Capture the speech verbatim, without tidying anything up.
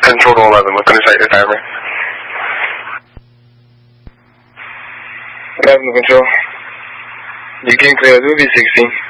Control to eleven, look on the site, your timer. eleven to control. You can clear the V sixteen.